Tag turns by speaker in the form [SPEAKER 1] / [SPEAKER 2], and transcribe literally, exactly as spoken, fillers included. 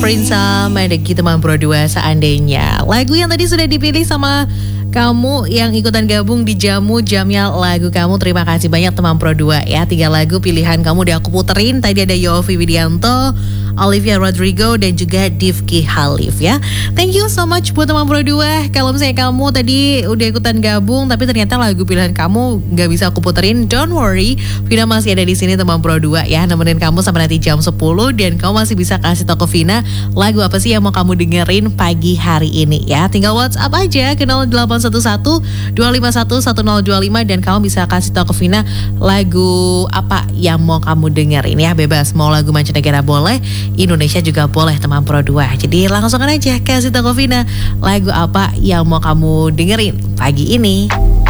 [SPEAKER 1] Prince sama ada gitu teman Pro dua seandainya. Lagu yang tadi sudah dipilih sama kamu yang ikutan gabung di Jamu Jamnya lagu kamu. Terima kasih banyak teman Pro dua ya. Tiga lagu pilihan kamu udah aku puterin. Tadi ada Yovie Widianto, Olivia Rodrigo, dan juga Difki Halif ya. Thank you so much buat teman Pro dua. Kalau misalnya kamu tadi udah ikutan gabung tapi ternyata lagu pilihan kamu gak bisa aku puterin, don't worry, Vina masih ada di sini teman Pro dua ya, nemenin kamu sampai nanti jam sepuluh. Dan kamu masih bisa kasih tau ke Vina lagu apa sih yang mau kamu dengerin pagi hari ini ya. Tinggal WhatsApp aja ke nol delapan satu satu dua lima satu satu nol dua lima dan kamu bisa kasih tau ke Vina lagu apa yang mau kamu dengerin ya. Bebas, mau lagu mancanegara boleh, Indonesia juga boleh teman Pro dua. Jadi langsung aja kasih tau ke Vina lagu apa yang mau kamu dengerin pagi ini.